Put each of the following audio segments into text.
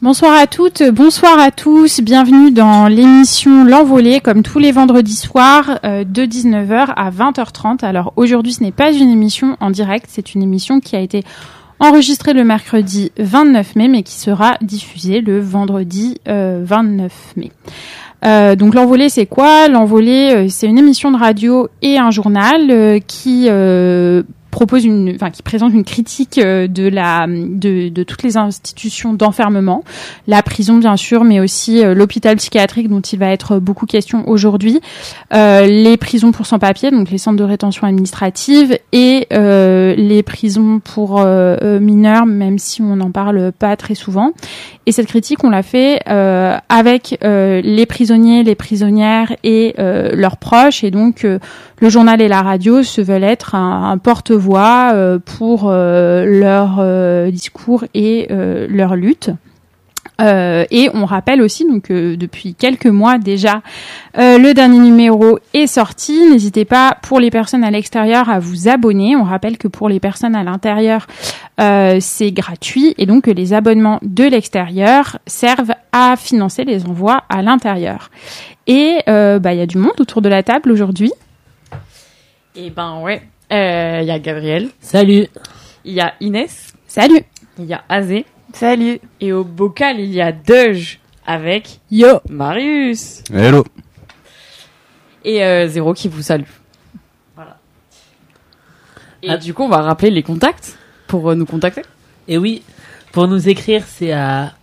Bonsoir à toutes, bonsoir à tous, bienvenue dans l'émission L'Envolée, comme tous les vendredis soirs, de 19h à 20h30. Alors aujourd'hui, ce n'est pas une émission en direct, c'est une émission qui a été enregistrée le mercredi 29 mai, mais qui sera diffusée le vendredi 29 mai. Donc L'Envolée, c'est quoi ? L'Envolée, c'est une émission de radio et un journal qui présente une critique de toutes les institutions d'enfermement, la prison bien sûr, mais aussi l'hôpital psychiatrique dont il va être beaucoup question aujourd'hui, les prisons pour sans-papiers, donc les centres de rétention administrative, et les prisons pour mineurs, même si on n'en parle pas très souvent. Et cette critique, on l'a fait avec les prisonniers, les prisonnières et leurs proches, et donc le journal et la radio se veulent être un porte-voix pour leur discours et leur lutte. Et on rappelle aussi donc depuis quelques mois déjà, le dernier numéro est sorti. N'hésitez pas, pour les personnes à l'extérieur, à vous abonner. On rappelle que pour les personnes à l'intérieur, c'est gratuit, et donc que les abonnements de l'extérieur servent à financer les envois à l'intérieur. Et y a du monde autour de la table aujourd'hui. Et ouais, il y a Gabriel. Salut. Il y a Inès. Salut. Il y a Azé. Salut. Et au bocal, il y a Deuge avec Yo Marius. Hello. Et Zéro qui vous salue. Voilà. Et du coup, on va rappeler les contacts pour nous contacter. Et oui, pour nous écrire, c'est à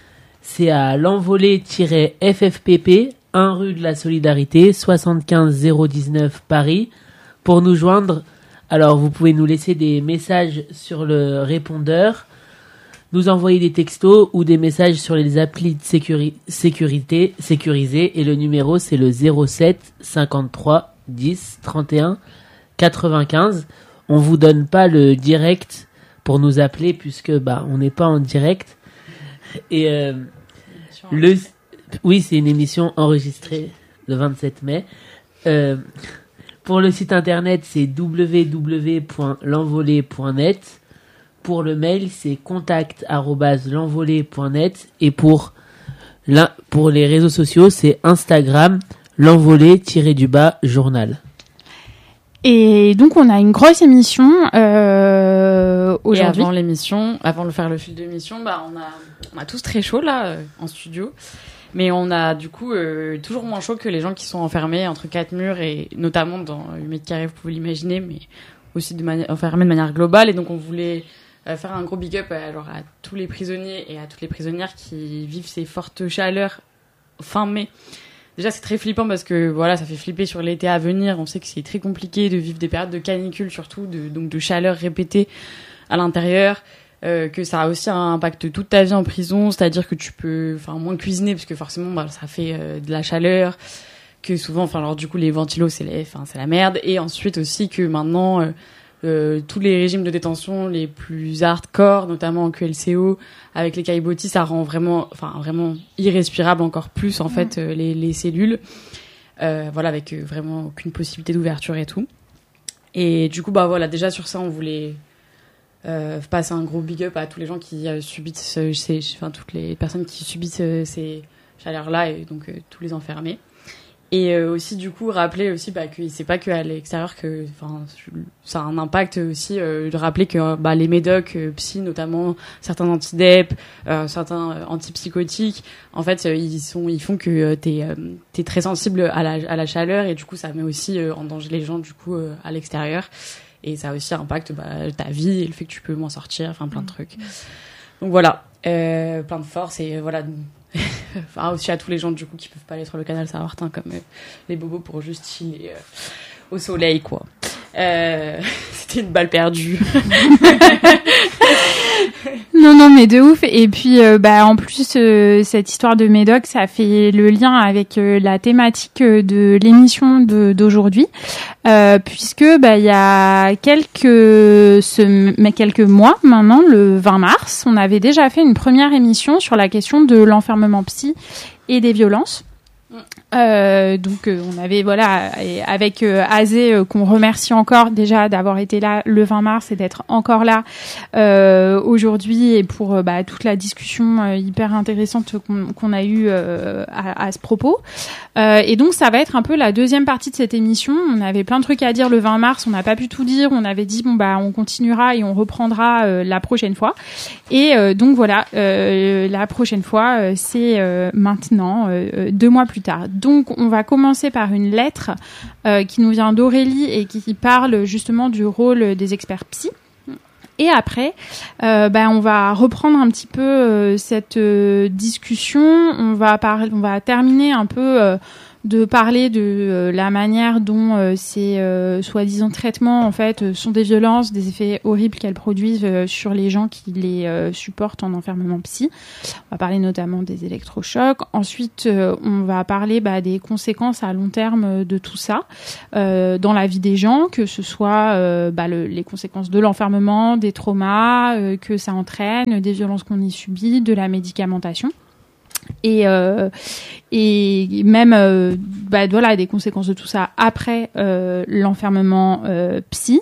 l'envolée-ffpp, 1 rue de la Solidarité, 75 019 Paris. Pour nous joindre, alors vous pouvez nous laisser des messages sur le répondeur, nous envoyer des textos ou des messages sur les applis de sécurité sécurisés, et le numéro c'est le 07 53 10 31 95. On vous donne pas le direct pour nous appeler puisque on n'est pas en direct. Et oui, c'est une émission enregistrée le 27 mai. Pour le site internet, c'est www.lenvolée.net. Pour le mail, c'est contact@lenvolée.net. Et pour les réseaux sociaux, c'est Instagram, l'envolée-journal. Et donc, on a une grosse émission aujourd'hui. Et avant de faire le fil de l'émission, on a tous très chaud là, en studio. Mais on a du coup toujours moins chaud que les gens qui sont enfermés entre quatre murs, et notamment dans 8 mètres carrés, vous pouvez l'imaginer, mais aussi enfermés de manière globale. Et donc on voulait faire un gros big up à tous les prisonniers et à toutes les prisonnières qui vivent ces fortes chaleurs fin mai. Déjà c'est très flippant parce que voilà, ça fait flipper sur l'été à venir. On sait que c'est très compliqué de vivre des périodes de canicule, surtout donc de chaleur répétée à l'intérieur. Que ça a aussi un impact toute ta vie en prison, c'est-à-dire que tu peux moins cuisiner parce que forcément ça fait de la chaleur, que souvent du coup les ventilos c'est la merde, et ensuite aussi que maintenant tous les régimes de détention les plus hardcore, notamment en QLCO avec les caillebotis, ça rend vraiment irrespirable encore plus en fait les cellules, avec vraiment aucune possibilité d'ouverture et tout. Et du coup déjà sur ça on voulait passer un gros big up à tous les gens qui subissent toutes les personnes qui subissent ces chaleurs-là, et donc tous les enfermés. Et aussi du coup rappeler aussi que c'est pas que à l'extérieur que ça a un impact aussi, de rappeler que les médocs psy, notamment certains antidep, certains antipsychotiques, en fait ils font que t'es très sensible à la chaleur, et du coup ça met aussi en danger les gens du coup à l'extérieur. Et ça a aussi impact ta vie et le fait que tu peux moins sortir, plein de trucs. Donc voilà, plein de force, et voilà. Aussi à tous les gens du coup qui peuvent pas aller sur le canal Saint-Martin comme les bobos pour juste chiller au soleil quoi. C'était une balle perdue. Non, mais de ouf. Et puis, en plus, cette histoire de Médoc, ça fait le lien avec la thématique de l'émission d'aujourd'hui, puisque il y a quelques mois maintenant, le 20 mars, on avait déjà fait une première émission sur la question de l'enfermement psy et des violences. Donc on avait et avec Azé qu'on remercie encore déjà d'avoir été là le 20 mars et d'être encore là aujourd'hui et pour toute la discussion hyper intéressante qu'on a eue à ce propos. Et donc ça va être un peu la deuxième partie de cette émission. On avait plein de trucs à dire le 20 mars, on n'a pas pu tout dire. On avait dit on continuera et on reprendra la prochaine fois. Et donc voilà, la prochaine fois c'est maintenant 2 mois plus tard. Donc, on va commencer par une lettre qui nous vient d'Aurélie et qui parle justement du rôle des experts psy. Et après, on va reprendre un petit peu cette discussion. On va terminer un peu de parler de la manière dont ces soi-disant traitements en fait sont des violences, des effets horribles qu'elles produisent sur les gens qui les supportent en enfermement psy. On va parler notamment des électrochocs. Ensuite, on va parler des conséquences à long terme de tout ça dans la vie des gens, que ce soit les conséquences de l'enfermement, des traumas que ça entraîne, des violences qu'on y subit, de la médicamentation. Et même des conséquences de tout ça après l'enfermement psy.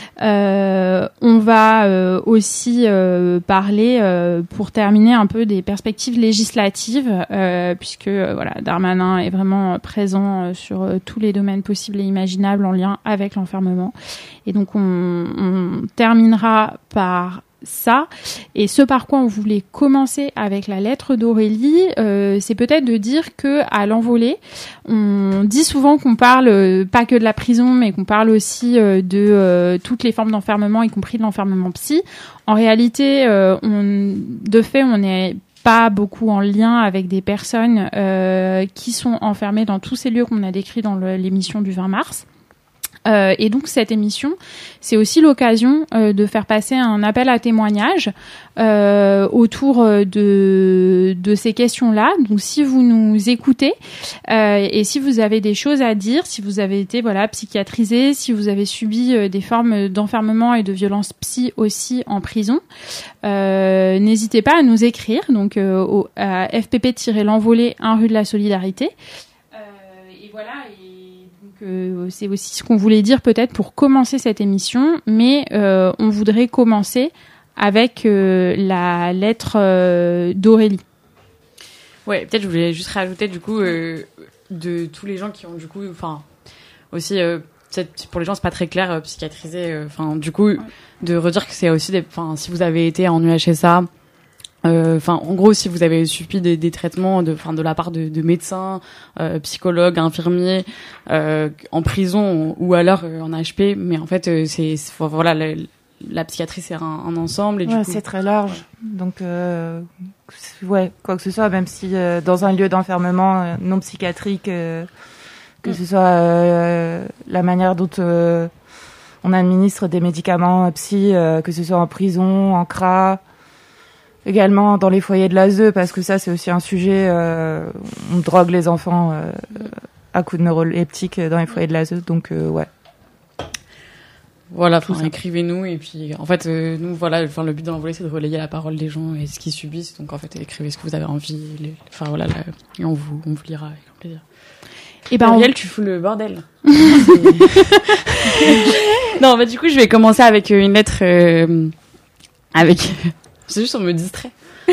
On va aussi parler pour terminer un peu des perspectives législatives puisque Darmanin est vraiment présent sur tous les domaines possibles et imaginables en lien avec l'enfermement. Et donc on terminera par ça. Et ce par quoi on voulait commencer avec la lettre d'Aurélie, c'est peut-être de dire que à l'envolée, on dit souvent qu'on parle pas que de la prison, mais qu'on parle aussi de toutes les formes d'enfermement, y compris de l'enfermement psy. En réalité, on n'est pas beaucoup en lien avec des personnes qui sont enfermées dans tous ces lieux qu'on a décrits dans l'émission du 20 mars. Et donc cette émission, c'est aussi l'occasion de faire passer un appel à témoignage autour de ces questions-là. Donc si vous nous écoutez et si vous avez des choses à dire, si vous avez été psychiatrisé, si vous avez subi des formes d'enfermement et de violence psy aussi en prison, n'hésitez pas à nous écrire donc à FPP-l'envolée 1 rue de la Solidarité. Et voilà. C'est aussi ce qu'on voulait dire peut-être pour commencer cette émission, mais on voudrait commencer avec la lettre d'Aurélie. Ouais, peut-être je voulais juste rajouter du coup de tous les gens qui ont du coup, aussi peut-être pour les gens c'est pas très clair psychiatrisé, du coup de redire que c'est aussi si vous avez été en UHSA. En gros, si vous avez subi des traitements de la part de médecins, psychologues, infirmiers, en prison ou alors en HP, mais en fait, la psychiatrie c'est un ensemble et du coup c'est très large. Donc quoi que ce soit, même si dans un lieu d'enfermement non psychiatrique, que ce soit la manière dont on administre des médicaments psy, que ce soit en prison, en CRA. Également dans les foyers de l'ASE, parce que ça c'est aussi un sujet, on drogue les enfants à coups de neuroleptiques dans les foyers de l'ASE, donc ouais. Voilà, écrivez-nous et puis en fait nous le but de l'envolée c'est de relayer la parole des gens et ce qu'ils subissent, donc en fait écrivez ce que vous avez envie, et on vous lira avec grand plaisir. Et Ariel, tu fous le bordel. Non, du coup je vais commencer avec une lettre c'est juste on me distrait.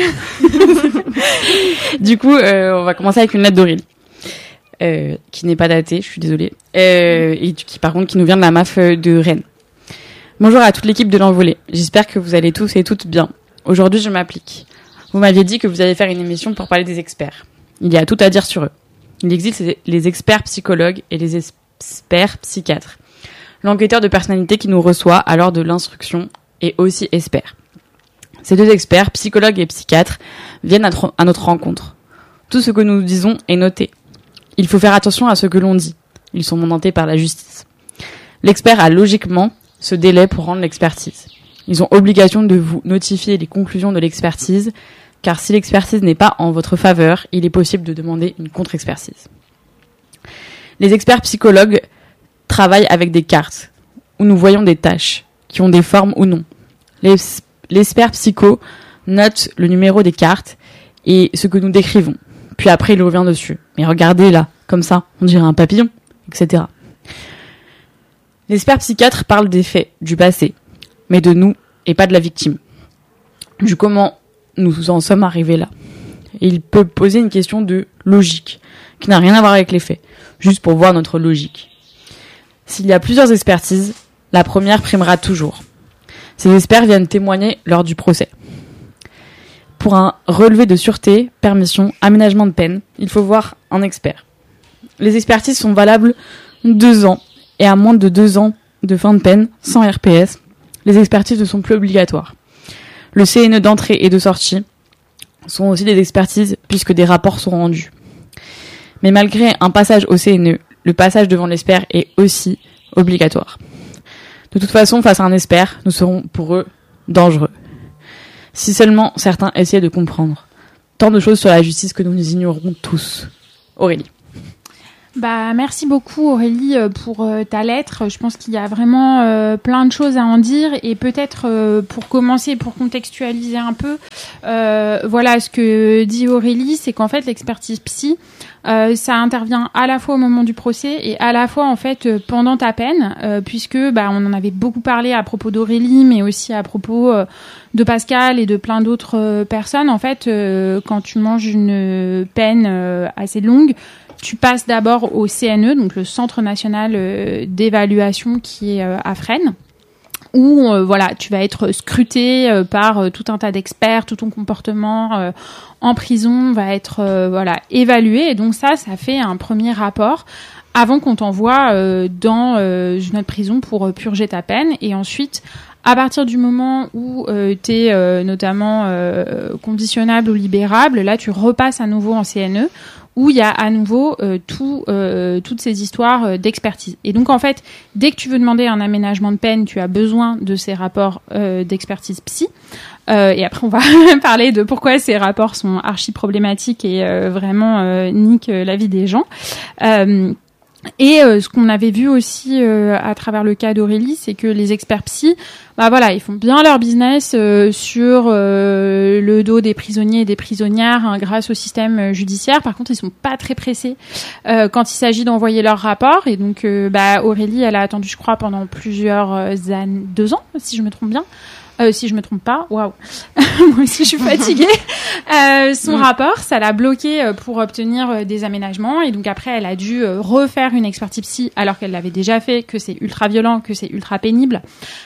Du coup, on va commencer avec une lettre d'Aurélie, qui n'est pas datée, je suis désolée, et qui nous vient de la MAF de Rennes. Bonjour à toute l'équipe de l'Envolée. J'espère que vous allez tous et toutes bien. Aujourd'hui, je m'applique. Vous m'aviez dit que vous alliez faire une émission pour parler des experts. Il y a tout à dire sur eux. Il existe les experts psychologues et les experts psychiatres. L'enquêteur de personnalité qui nous reçoit à l'heure de l'instruction est aussi expert. Ces deux experts, psychologues et psychiatres, viennent à notre rencontre. Tout ce que nous disons est noté. Il faut faire attention à ce que l'on dit. Ils sont mandatés par la justice. L'expert a logiquement ce délai pour rendre l'expertise. Ils ont obligation de vous notifier les conclusions de l'expertise, car si l'expertise n'est pas en votre faveur, il est possible de demander une contre-expertise. Les experts psychologues travaillent avec des cartes, où nous voyons des tâches, qui ont des formes ou non. L'expert psycho note le numéro des cartes et ce que nous décrivons. Puis après, il revient dessus. Mais regardez là, comme ça, on dirait un papillon, etc. L'expert psychiatre parle des faits, du passé, mais de nous et pas de la victime. Du comment nous en sommes arrivés là. Et il peut poser une question de logique, qui n'a rien à voir avec les faits, juste pour voir notre logique. S'il y a plusieurs expertises, la première primera toujours. Ces experts viennent témoigner lors du procès. Pour un relevé de sûreté, permission, aménagement de peine, il faut voir un expert. Les expertises sont valables 2 ans, et à moins de 2 ans de fin de peine, sans RPS, les expertises ne sont plus obligatoires. Le CNE d'entrée et de sortie sont aussi des expertises puisque des rapports sont rendus. Mais malgré un passage au CNE, le passage devant l'expert est aussi obligatoire. De toute façon, face à un expert, nous serons pour eux dangereux. Si seulement certains essayaient de comprendre. Tant de choses sur la justice que nous ignorons tous. Aurélie. Merci beaucoup Aurélie pour ta lettre. Je pense qu'il y a vraiment plein de choses à en dire et peut-être pour commencer, pour contextualiser un peu, ce que dit Aurélie, c'est qu'en fait l'expertise psy, ça intervient à la fois au moment du procès et à la fois en fait pendant ta peine, puisque on en avait beaucoup parlé à propos d'Aurélie, mais aussi à propos de Pascal et de plein d'autres personnes. En fait, quand tu manges une peine assez longue, tu passes d'abord au CNE, donc le Centre national d'évaluation qui est à Fresnes, où tu vas être scruté par tout un tas d'experts, tout ton comportement en prison va être évalué, et donc ça fait un premier rapport avant qu'on t'envoie dans une autre prison pour purger ta peine. Et ensuite, à partir du moment où t'es notamment conditionnable ou libérable, là tu repasses à nouveau en CNE, où il y a à nouveau toutes ces histoires d'expertise. Et donc, en fait, dès que tu veux demander un aménagement de peine, tu as besoin de ces rapports d'expertise psy. Et après, on va parler de pourquoi ces rapports sont archi problématiques et vraiment niquent la vie des gens. Et ce qu'on avait vu aussi à travers le cas d'Aurélie, c'est que les experts psy, ils font bien leur business sur le dos des prisonniers et des prisonnières grâce au système judiciaire. Par contre, ils sont pas très pressés quand il s'agit d'envoyer leur rapport. Et donc, Aurélie, elle a attendu, je crois, pendant plusieurs années, 2 ans, si je me trompe bien. Si je me trompe pas, waouh, moi aussi je suis fatiguée. Son rapport, ça l'a bloqué pour obtenir des aménagements, et donc après elle a dû refaire une expertise psy alors qu'elle l'avait déjà fait, que c'est ultra violent, que c'est ultra pénible,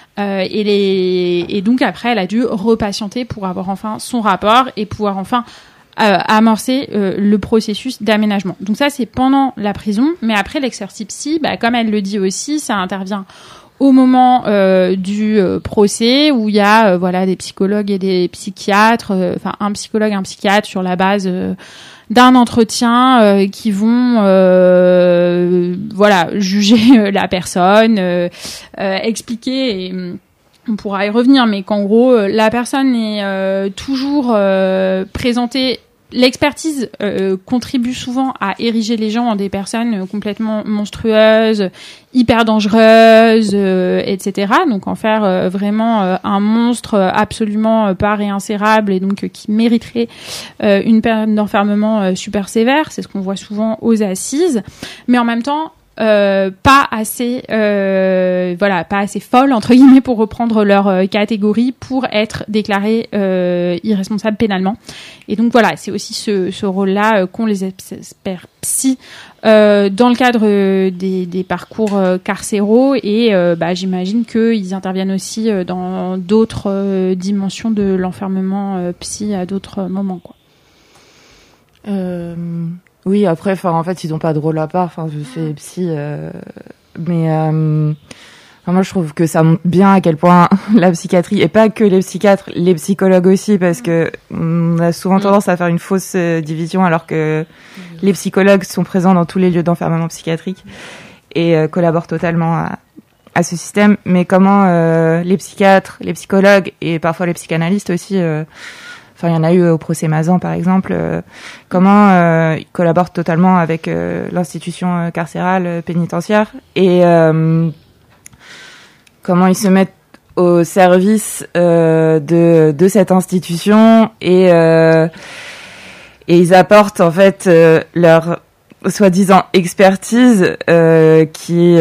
et donc après elle a dû repatienter pour avoir enfin son rapport et pouvoir enfin amorcer le processus d'aménagement. Donc ça c'est pendant la prison, mais après l'expertise psy, comme elle le dit aussi, ça intervient au moment du procès, où il y a des psychologues et des psychiatres, un psychologue et un psychiatre sur la base d'un entretien qui vont juger la personne, expliquer, et on pourra y revenir, mais qu'en gros la personne est toujours présentée. L'expertise contribue souvent à ériger les gens en des personnes complètement monstrueuses, hyper dangereuses, etc. Donc en faire vraiment un monstre absolument pas réinsérable, et donc qui mériterait une peine d'enfermement super sévère. C'est ce qu'on voit souvent aux assises. Mais en même temps, pas assez folle entre guillemets, pour reprendre leur catégorie, pour être déclarée irresponsable pénalement. Et donc c'est aussi ce rôle-là qu'ont les experts psy dans le cadre des parcours carcéraux, et j'imagine qu'ils interviennent aussi dans d'autres dimensions de l'enfermement psy à d'autres moments, quoi. Oui, après, en fait, ils n'ont pas de rôle à part. C'est psy, mais moi, je trouve que ça montre bien à quel point la psychiatrie, et pas que les psychiatres, les psychologues aussi, parce que on a souvent tendance à faire une fausse division, alors que les psychologues sont présents dans tous les lieux d'enfermement psychiatrique et collaborent totalement à ce système. Mais comment les psychiatres, les psychologues et parfois les psychanalystes aussi, il y en a eu au procès Mazan, par exemple, comment ils collaborent totalement avec l'institution carcérale pénitentiaire, et comment ils se mettent au service de cette institution, et ils apportent en fait leur soi-disant expertise qui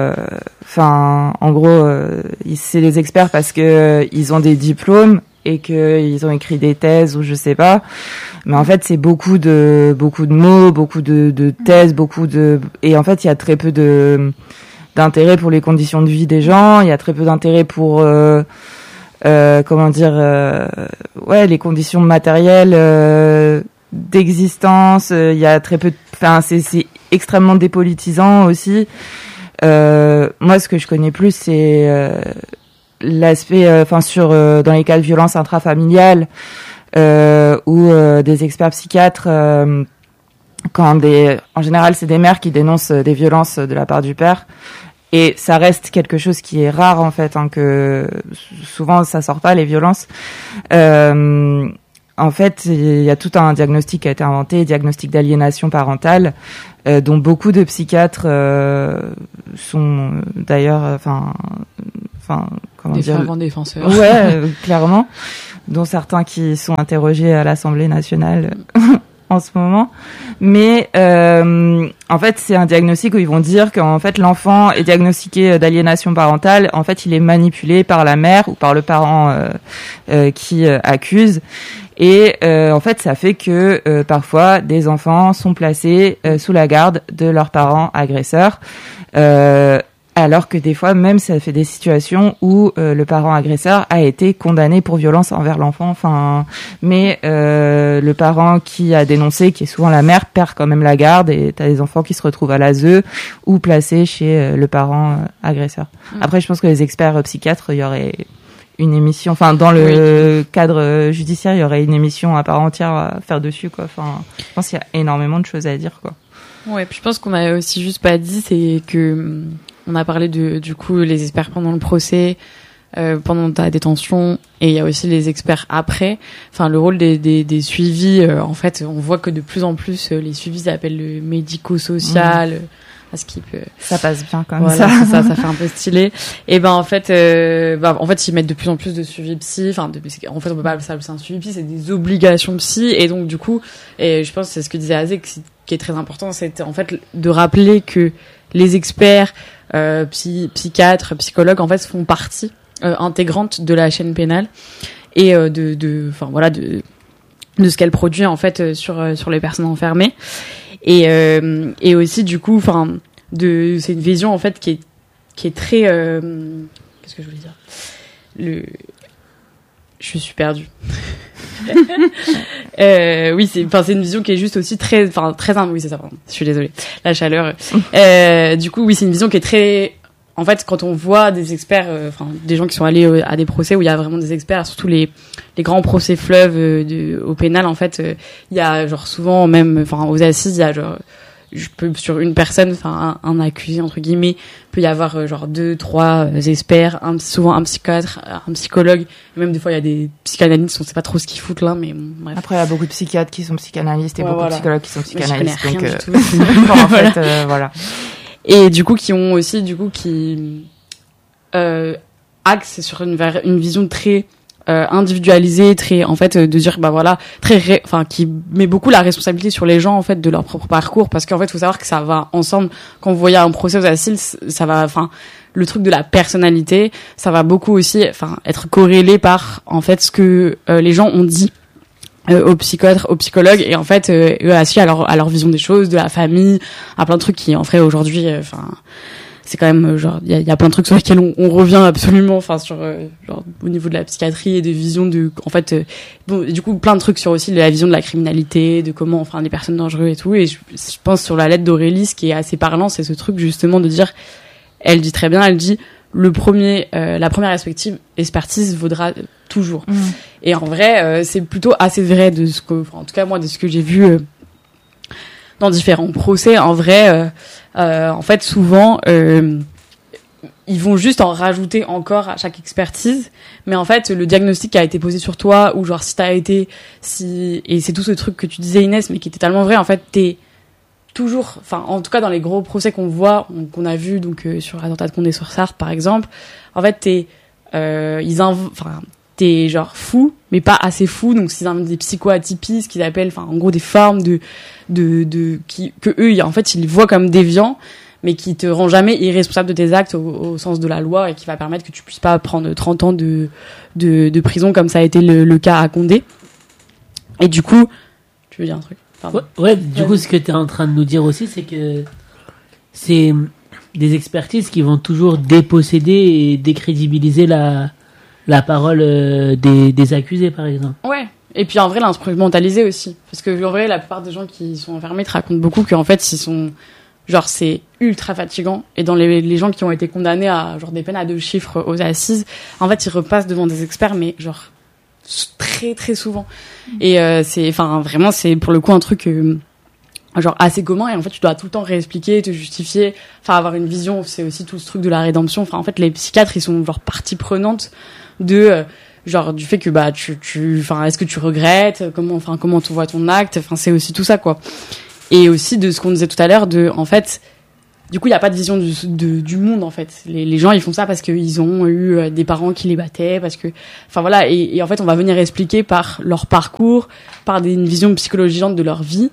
en gros c'est les experts parce que ils ont des diplômes et que ils ont écrit des thèses ou je sais pas, mais en fait c'est beaucoup de mots, beaucoup de thèses, et en fait il y a très peu d'intérêt pour les conditions de vie des gens, il y a très peu d'intérêt pour les conditions matérielles d'existence, il y a très peu c'est extrêmement dépolitisant aussi. Moi ce que je connais plus c'est l'aspect dans les cas de violence intrafamiliale où des experts psychiatres en général c'est des mères qui dénoncent des violences de la part du père. Et ça reste quelque chose qui est rare en fait, que souvent ça sort pas les violences. En fait, il y a tout un diagnostic qui a été inventé, diagnostic d'aliénation parentale, dont beaucoup de psychiatres sont d'ailleurs, comment des dire, fervents défenseurs. Ouais, clairement, dont certains qui sont interrogés à l'Assemblée nationale. En ce moment, mais en fait c'est un diagnostic où ils vont dire qu'en fait l'enfant est diagnostiqué d'aliénation parentale, en fait il est manipulé par la mère ou par le parent qui accuse, et en fait ça fait que parfois des enfants sont placés sous la garde de leurs parents agresseurs, alors que des fois même ça fait des situations où le parent agresseur a été condamné pour violence envers l'enfant, mais le parent qui a dénoncé, qui est souvent la mère, perd quand même la garde, et t'as des enfants qui se retrouvent à l'ASE ou placés chez le parent agresseur. Après je pense que les experts psychiatres, il y aurait une émission, dans le cadre judiciaire, il y aurait une émission à part entière à faire dessus, quoi. Je pense qu'il y a énormément de choses à dire, quoi. Ouais, puis je pense qu'on a aussi juste pas dit, c'est que on a parlé du coup les experts pendant le procès, pendant ta détention, et il y a aussi les experts après. Le rôle des suivis, en fait, on voit que de plus en plus les suivis s'appellent le médico-social. Parce qu'il peut... Ça passe bien comme ça fait un peu stylé. Et en fait ils mettent de plus en plus de suivi psy, en fait on peut pas appeler ça un suivi psy, c'est des obligations psy, et donc du coup, et je pense que c'est ce que disait Azé qui est très important, c'est en fait de rappeler que les experts psychiatres, psychologues en fait font partie intégrante de la chaîne pénale, et de ce qu'elle produit en fait sur les personnes enfermées, et aussi du coup c'est une vision en fait qui est très qu'est-ce que je voulais dire, je suis perdue. Oui, c'est une vision qui est juste aussi très oui, c'est ça, pardon. Je suis désolée, la chaleur. Du coup oui, c'est une vision qui est très, en fait, quand on voit des experts, des gens qui sont allés à des procès où il y a vraiment des experts, surtout les grands procès fleuves au pénal, en fait, il y a souvent même, aux assises, il y a sur une personne, un accusé entre guillemets, peut y avoir 2-3 experts, souvent un psychiatre, un psychologue, et même des fois il y a des psychanalystes, on sait pas trop ce qu'ils foutent là, mais bon, bref. Après il y a beaucoup de psychiatres qui sont psychanalystes et beaucoup de psychologues qui sont psychanalystes, donc en fait voilà. Et du coup qui ont aussi axent sur une vision très individualisée, très en fait de dire qui met beaucoup la responsabilité sur les gens en fait de leur propre parcours, parce qu'en fait faut savoir que ça va ensemble. Quand vous voyez un procès aux assises, ça va le truc de la personnalité, ça va beaucoup aussi être corrélé par en fait ce que les gens ont dit aux psychiatres, aux psychologues, et en fait eux assis à leur vision des choses, de la famille, à plein de trucs qui en fait aujourd'hui c'est quand même il y a plein de trucs sur lesquels on revient absolument, sur au niveau de la psychiatrie et des visions de en fait du coup plein de trucs sur aussi la vision de la criminalité, de comment les personnes dangereuses et tout. Et je pense sur la lettre d'Aurélie, ce qui est assez parlant, c'est ce truc justement de dire, elle dit très bien, elle dit la première expertise vaudra toujours. Et en vrai c'est plutôt assez vrai de ce que en tout cas moi de ce que j'ai vu dans différents procès. En vrai en fait souvent ils vont juste en rajouter encore à chaque expertise, mais en fait le diagnostic qui a été posé sur toi, ou et c'est tout ce truc que tu disais Inès, mais qui était tellement vrai, en fait t'es toujours, en tout cas dans les gros procès qu'on voit, qu'on a vu t'es genre fou, mais pas assez fou, donc c'est des psychoatypies, ce qu'ils appellent, enfin en gros des formes que eux en fait ils voient comme déviants, mais qui te rend jamais irresponsable de tes actes au sens de la loi et qui va permettre que tu puisses pas prendre 30 ans de prison comme ça a été le cas à Condé. Et du coup, tu veux dire un truc? Pardon. Ouais, du coup, ce que tu es en train de nous dire aussi, c'est que c'est des expertises qui vont toujours déposséder et décrédibiliser la parole des accusés, par exemple. Ouais. Et puis en vrai, l'instrumentaliser aussi. Parce que en vrai, la plupart des gens qui sont enfermés te racontent beaucoup qu'en fait, ils sont... Genre, c'est ultra fatigant. Et dans les gens qui ont été condamnés à genre des peines à 2 chiffres aux assises, en fait, ils repassent devant des experts, mais genre très très souvent. Et c'est, enfin, vraiment, c'est pour le coup un truc genre assez commun. Et en fait, tu dois tout le temps réexpliquer, te justifier, enfin avoir une vision. C'est aussi tout ce truc de la rédemption. Enfin, en fait, les psychiatres, ils sont genre partie prenante de genre du fait que bah enfin, est-ce que tu regrettes, comment tu vois ton acte. Enfin, c'est aussi tout ça quoi. Et aussi de ce qu'on disait tout à l'heure, en fait, du coup, il n'y a pas de vision du monde, en fait. Les gens, ils font ça parce qu'ils ont eu des parents qui les battaient, parce que, enfin voilà, et en fait, on va venir expliquer par leur parcours, par une vision psychologique de leur vie,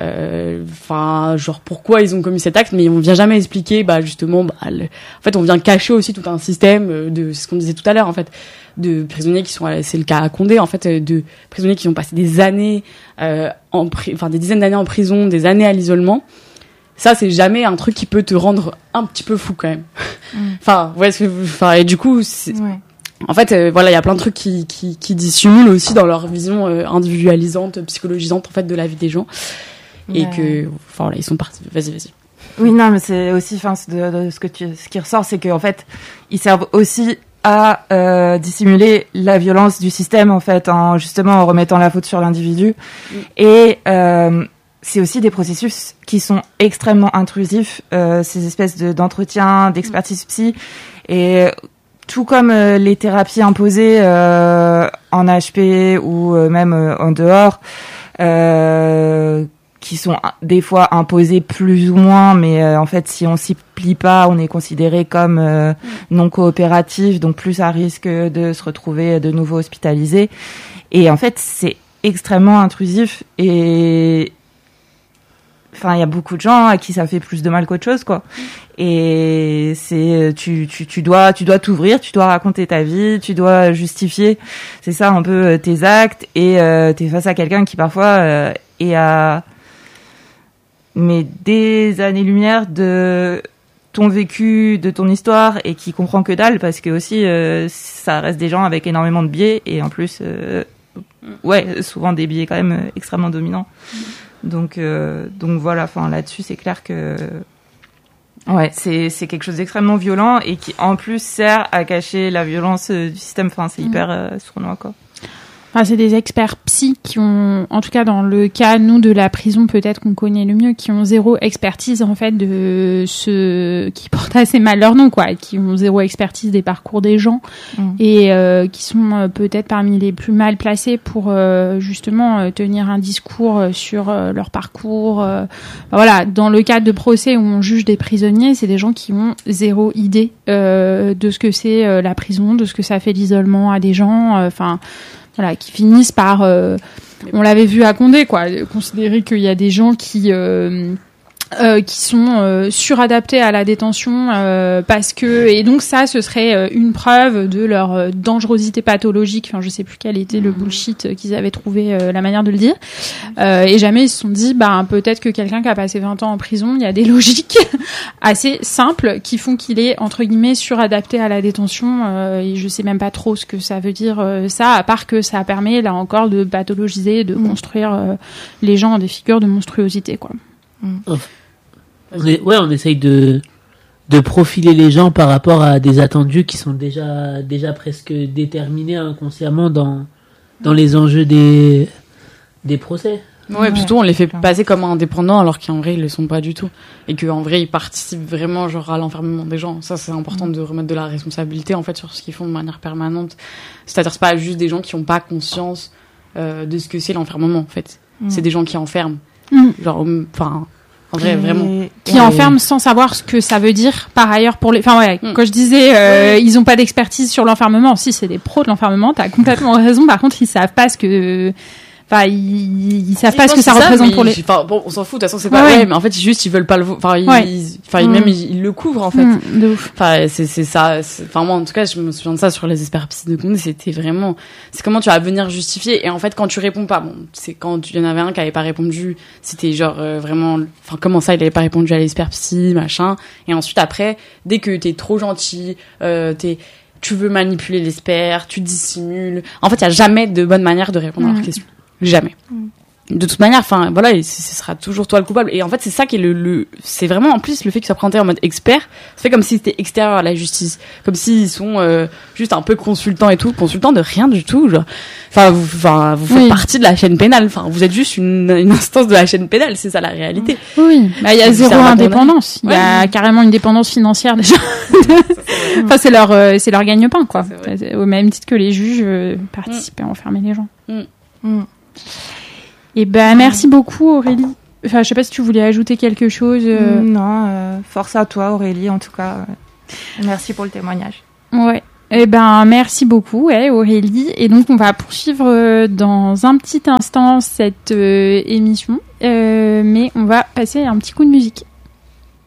enfin, genre pourquoi ils ont commis cet acte, mais on vient jamais expliquer, bah justement, en fait, on vient cacher aussi tout un système de ce qu'on disait tout à l'heure, en fait, de prisonniers qui sont, c'est le cas à Condé, en fait, de prisonniers qui ont passé des années enfin des dizaines d'années en prison, des années à l'isolement. Ça, c'est jamais un truc qui peut te rendre un petit peu fou quand même. Enfin, ouais, et du coup, en fait, voilà, il y a plein de trucs qui dissimulent aussi dans leur vision individualisante, psychologisante en fait de la vie des gens, et que, enfin voilà, ils sont partis. Vas-y. Oui, non, mais c'est aussi, enfin, ce qui ressort, c'est qu'en fait, ils servent aussi à dissimuler la violence du système en fait, justement en remettant la faute sur l'individu. Et c'est aussi des processus qui sont extrêmement intrusifs, ces espèces d'entretien, d'expertise psy, et tout comme les thérapies imposées en HP ou même en dehors, qui sont des fois imposées plus ou moins, mais en fait, si on s'y plie pas, on est considéré comme non coopératif, donc plus à risque de se retrouver de nouveau hospitalisé. Et en fait, c'est extrêmement intrusif et enfin, il y a beaucoup de gens à qui ça fait plus de mal qu'autre chose, quoi. Et c'est, tu dois t'ouvrir, tu dois raconter ta vie, tu dois justifier, c'est ça un peu tes actes, et t'es face à quelqu'un qui parfois est à mais des années-lumière de ton vécu, de ton histoire, et qui comprend que dalle, parce que aussi ça reste des gens avec énormément de biais, et en plus souvent des biais quand même extrêmement dominants. Donc voilà, enfin là-dessus c'est clair que c'est quelque chose d'extrêmement violent et qui en plus sert à cacher la violence du système. Enfin, c'est hyper sournois quoi. Enfin, c'est des experts psy qui ont, en tout cas dans le cas, nous, de la prison, peut-être qu'on connaît le mieux, qui ont zéro expertise, en fait, de ceux qui portent assez mal leur nom, quoi, qui ont zéro expertise des parcours des gens, et qui sont peut-être parmi les plus mal placés pour, justement, tenir un discours sur leur parcours. Voilà, dans le cadre de procès où on juge des prisonniers, c'est des gens qui ont zéro idée de ce que c'est la prison, de ce que ça fait l'isolement à des gens, enfin... Voilà, qui finissent par, on l'avait vu à Condé, quoi, considérer qu'il y a des gens qui sont suradaptés à la détention parce que, et donc ça ce serait une preuve de leur dangerosité pathologique. Enfin, je sais plus quel était le bullshit qu'ils avaient trouvé la manière de le dire, et jamais ils se sont dit peut-être que quelqu'un qui a passé 20 ans en prison, il y a des logiques assez simples qui font qu'il est entre guillemets suradapté à la détention, et je sais même pas trop ce que ça veut dire ça, à part que ça permet là encore de pathologiser, de construire les gens en des figures de monstruosité, quoi. On essaye de profiler les gens par rapport à des attendus qui sont déjà presque déterminés inconsciemment dans les enjeux des procès. Ouais, plutôt on les fait passer comme indépendants alors qu'en vrai ils le sont pas du tout, et qu'en vrai ils participent vraiment genre à l'enfermement des gens. Ça c'est important de remettre de la responsabilité en fait sur ce qu'ils font de manière permanente. C'est-à-dire c'est pas juste des gens qui ont pas conscience de ce que c'est l'enfermement en fait. C'est des gens qui enferment. Genre enfin En vrai, vraiment. Qui enferment sans savoir ce que ça veut dire par ailleurs pour les. Enfin ouais, quand je disais ils ont pas d'expertise sur l'enfermement, si c'est des pros de l'enfermement, t'as complètement raison. Par contre, ils savent pas ce que. Enfin, ils savent pas ce que ça représente pour les. Enfin, bon, on s'en fout. De toute façon, c'est pas. Ouais, mais en fait, juste ils veulent pas le. Enfin, même ils le couvrent en fait. De ouf. Enfin, c'est ça. Enfin, moi, en tout cas, je me souviens de ça sur les experts psy de Condé. C'était vraiment. C'est comment tu vas venir justifier. Et en fait, quand tu réponds pas, bon, c'est quand il y en avait un qui avait pas répondu. C'était genre vraiment. Enfin, comment ça, il avait pas répondu à l'expert psy, machin. Et ensuite, après, dès que t'es trop gentil, tu veux manipuler l'expert, tu dissimules. En fait, il y a jamais de bonne manière de répondre à leurs questions. Jamais. De toute manière, enfin, voilà, ce sera toujours toi le coupable. Et en fait, c'est ça qui est c'est vraiment, en plus, le fait qu'ils soient présentés en mode expert, ça fait comme s'ils étaient extérieurs à la justice. Comme s'ils sont, juste un peu consultants et tout. Consultants de rien du tout, genre. Enfin, vous faites partie de la chaîne pénale. Enfin, vous êtes juste une instance de la chaîne pénale. C'est ça la réalité. Oui. Bah, il y a zéro indépendance. Il y a carrément une dépendance financière, déjà. Enfin, c'est leur gagne-pain, quoi. Au même titre que les juges participaient à enfermer les gens. Et ben merci beaucoup Aurélie. Enfin, je sais pas si tu voulais ajouter quelque chose. Non, force à toi Aurélie en tout cas. Merci pour le témoignage. Ouais. Eh ben merci beaucoup Aurélie. Et donc on va poursuivre dans un petit instant cette émission, mais on va passer à un petit coup de musique.